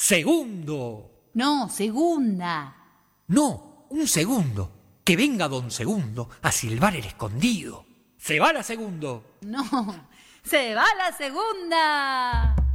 segundo. No, segunda. No, un segundo. Que venga don Segundo a silbar el escondido. ¡Se va la segundo! No, se va la segunda.